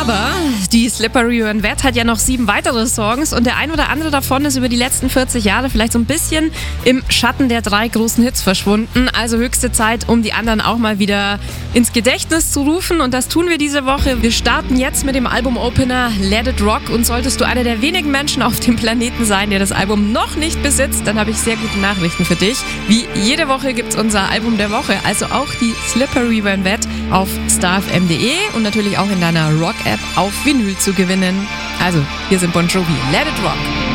Aber die Slippery When Wet hat ja noch 7 weitere Songs und der ein oder andere davon ist über die letzten 40 Jahre vielleicht so ein bisschen im Schatten der 3 großen Hits verschwunden. Also höchste Zeit, um die anderen auch mal wieder ins Gedächtnis zu rufen und das tun wir diese Woche. Wir starten jetzt mit dem Album-Opener Let It Rock und solltest du einer der wenigen Menschen auf dem Planeten sein, der das Album noch nicht besitzt, dann habe ich sehr gute Nachrichten für dich. Wie jede Woche gibt es unser Album der Woche, also auch die Slippery When Wet auf starfm.de und natürlich auch in deiner Rock-App auf Vinyl zu gewinnen. Also, hier sind Bon Jovi, Let It Rock.